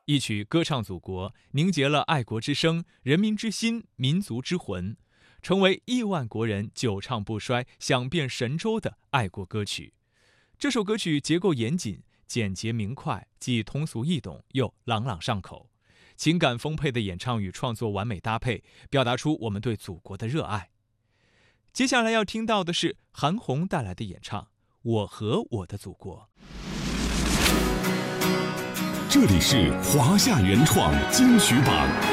一曲歌唱祖国，凝结了爱国之声、人民之心、民族之魂，成为亿万国人久唱不衰、响遍神州的爱国歌曲。这首歌曲结构严谨、简洁明快，既通俗易懂又朗朗上口，情感丰沛的演唱与创作完美搭配，表达出我们对祖国的热爱。接下来要听到的是韩红带来的演唱《我和我的祖国》。 这里是华夏原创金曲榜。